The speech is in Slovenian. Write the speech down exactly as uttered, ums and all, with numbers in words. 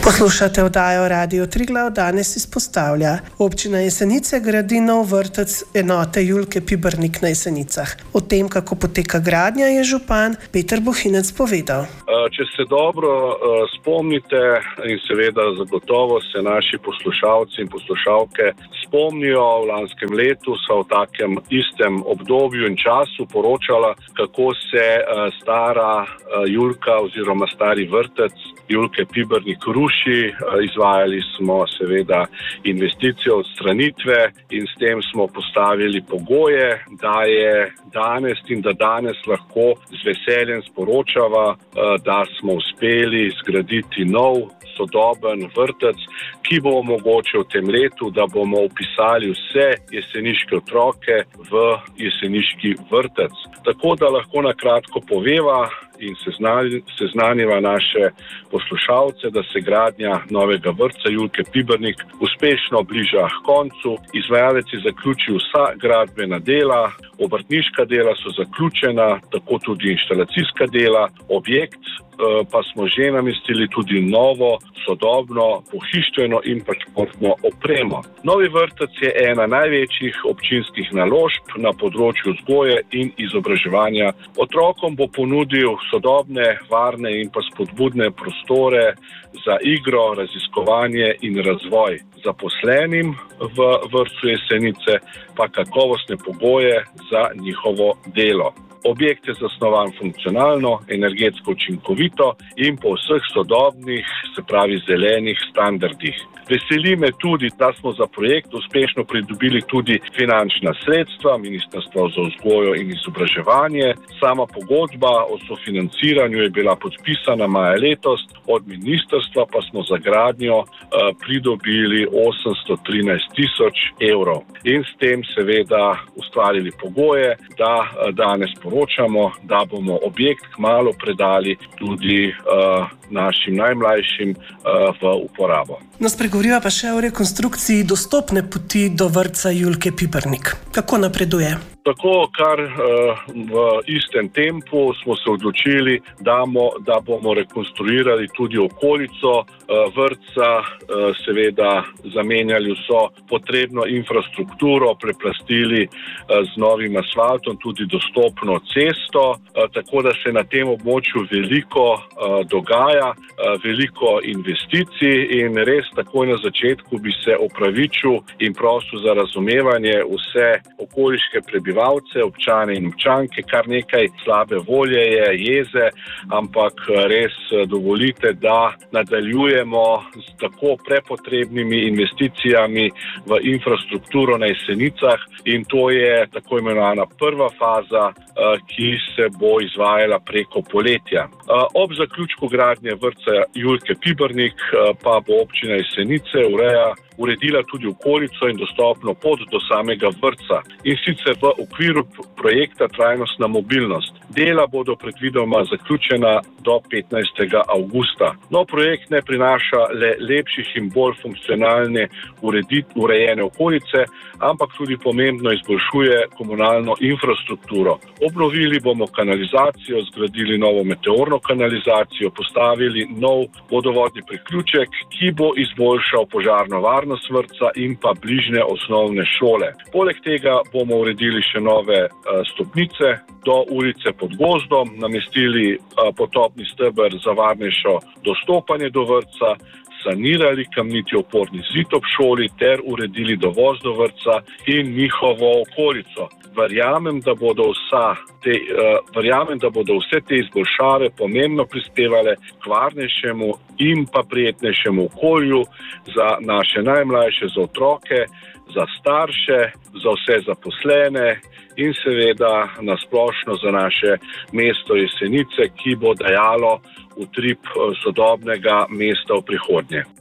Poslušate oddajo Radio Triglav, danes izpostavlja. Občina Jesenice gradi nov vrtec enote Julke Pibernik na Jesenicah. O tem, kako poteka gradnja, je župan Peter Bohinec povedal. Če se dobro spomnite in seveda zagotovo se naši poslušalci in poslušalke spomnijo, v lanskem letu so v takem istem obdobju in času poročala, kako se stara Julka oziroma stari vrtec Julke Pibernik ruši. Izvajali smo seveda investicijo odstranitve in s tem smo postavili pogoje, da je danes in da danes lahko z veseljem sporočava, da smo uspeli zgraditi nov sodoben vrtec, ki bo omogočil v tem letu, da bomo vpisali vse jeseniške otroke v jeseniški vrtec. Tako da lahko na kratko poveva in seznaniva naše poslušalce, da se gradnja novega vrtca Julke Pibernik uspešno bliža k koncu. Izvajalec je zaključil vsa gradbena dela, obrtniška dela so zaključena, tako tudi inštalacijska dela, objekt pa smo že namestili tudi novo, sodobno, pohištveno in pa športno opremo. Novi vrtec je ena največjih občinskih naložb na področju vzgoje in izobraževanja. Otrokom bo ponudil sodobne, varne in pa spodbudne prostore za igro, raziskovanje in razvoj. Zaposlenim v vrtcu Jesenice pa kakovostne pogoje za njihovo delo. Objekt je zasnovan funkcionalno, energetsko učinkovito in po vseh sodobnih, se pravi zelenih standardih. Veseli me tudi, da smo za projekt uspešno pridobili tudi finančna sredstva Ministrstva za vzgojo in izobraževanje. Sama pogodba o sofinanciranju je bila podpisana maja letos, od ministrstva pa smo za gradnjo uh, pridobili osemsto trinajst tisoč evrov. In s tem seveda ustvarili pogoje, da uh, danes poročamo, da bomo objekt kmalu predali tudi uh, našim najmlajšim uh, v uporabo. No, spregovoriva pa še o rekonstrukciji dostopne poti do vrtca Julke Pibernik. Kako napreduje? Tako, kar uh, v istem tempu smo se odločili, da, mo, da bomo rekonstruirali tudi okolico uh, vrtca, uh, seveda zamenjali vso potrebno infrastrukturo, preplastili uh, z novim asfaltom tudi dostopno cesto, uh, tako da se na tem območju veliko uh, dogaja, uh, veliko investicij in res takoj na začetku bi se opravičil in prosil za razumevanje vse okoliške prebivalce, občane in občanke, kar nekaj slabe volje je, jeze, ampak res dovolite, da nadaljujemo z tako prepotrebnimi investicijami v infrastrukturo na Jesenicah in to je tako imenovana prva faza, ki se bo izvajala preko poletja. Ob zaključku gradnje vrtca Julke Pibernik pa bo občina Jesenice ureja uredila tudi okolico in dostopno pot do samega vrtca in sicer v okviru projekta Trajnostna mobilnost. Dela bodo predvidoma zaključena do petnajstega avgusta. No, projekt ne prinaša le lepših in bolj funkcionalne uredit, urejene okolice, ampak tudi pomembno izboljšuje komunalno infrastrukturo. Obnovili bomo kanalizacijo, zgradili novo meteorno kanalizacijo, postavili nov vodovodni priključek, ki bo izboljšal požarno varnost vrtca in pa bližnje osnovne šole. Poleg tega bomo uredili še nove uh, stopnice do ulice pod gozdom, namestili uh, potopni steber za varnejšo dostopanje do vrtca, sanirali kamniti oporni zid ob šoli ter uredili dovoz do vrtca in njihovo okolico. Verjamem, da bodo vsa te, uh, verjamem, da bodo vse te izboljšave pomembno prispevale k varnejšemu in pa prijetnejšemu okolju za naše najmlajše, za otroke, za starše, za vse zaposlene in seveda nasplošno za naše mesto Jesenice, ki bo dajalo utrip sodobnega mesta v prihodnje.